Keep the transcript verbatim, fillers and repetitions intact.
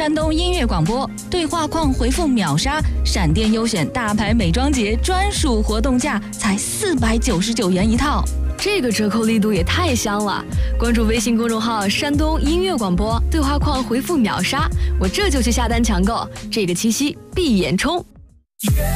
山东音乐广播，对话框回复秒杀，闪电优选大牌美妆节专属活动价才四百九十九元一套。 这个折扣力度也太香了！关注微信公众号山东音乐广播，对话框回复秒杀，我这就去下单抢购，这个七夕必言冲。